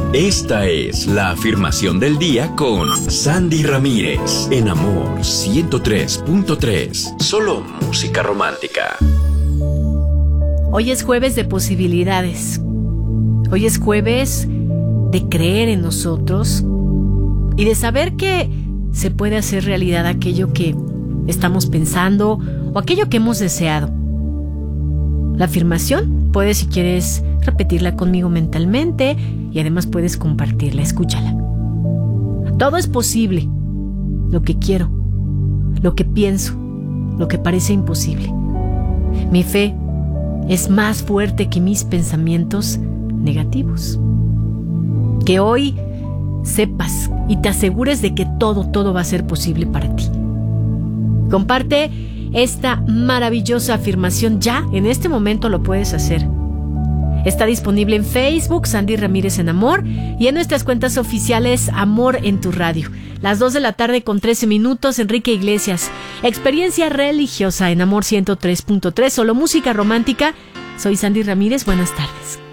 Esta es la afirmación del día con Sandy Ramírez en Amor 103.3. Solo música romántica. Hoy es jueves de posibilidades. Hoy es jueves de creer en nosotros y de saber que se puede hacer realidad aquello que estamos pensando o aquello que hemos deseado. La afirmación, puedes, si quieres, repetirla conmigo mentalmente y además puedes compartirla. Escúchala. Todo es posible. Lo que quiero, lo que pienso, lo que parece imposible. Mi fe es más fuerte que mis pensamientos negativos. Que hoy sepas y te asegures de que todo va a ser posible para ti. Comparte esta maravillosa afirmación ya, en este momento lo puedes hacer. Está disponible en Facebook, Sandy Ramírez en Amor, y en nuestras cuentas oficiales Amor en tu Radio. Las 2 de la tarde con 13 minutos, Enrique Iglesias. Experiencia religiosa en Amor 103.3, solo música romántica. Soy Sandy Ramírez, buenas tardes.